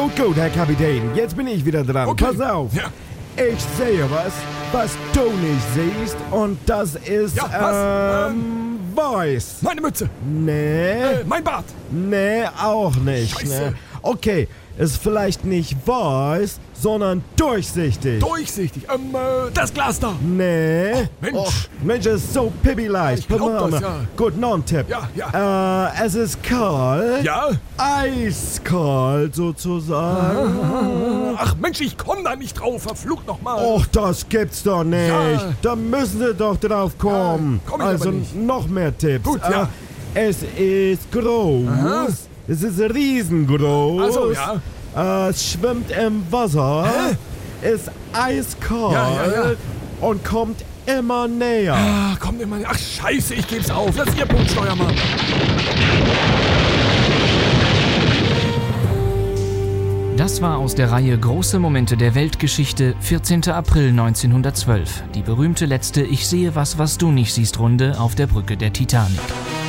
Gut, Herr Kapitän, jetzt bin ich wieder dran. Okay. Pass auf. Ja. Ich sehe was du nicht siehst, und das ist, Ja, was? weiß. Meine Mütze. Nee, Mein Bart. nee, auch nicht. Scheiße. Ne? Okay, ist vielleicht nicht weiß, sondern durchsichtig. Durchsichtig. Das Glas da. Nee. Mensch. Mensch, ist so pipi-leicht. Ich glaub das, ja. Gut, noch ein Tipp. Ja. Es ist kalt. Ja? Eiskalt sozusagen. Ach Mensch, ich komm da nicht drauf. Verflucht nochmal. Och, das gibt's doch nicht. Ja. Da müssen Sie doch drauf kommen. Ja, komm ich also aber nicht. noch mehr Tipps. Gut, ja. Es ist groß. Aha. Es ist riesengroß. Also, ja. Es schwimmt im Wasser. Ist eiskalt. Ja. Und kommt immer näher. Ah, kommt immer. Ach scheiße, ich geb's auf. Das ist Ihr Punkt, Steuermann. Das war aus der Reihe Große Momente der Weltgeschichte, 14. April 1912. Die berühmte letzte Ich sehe was du nicht siehst Runde auf der Brücke der Titanic.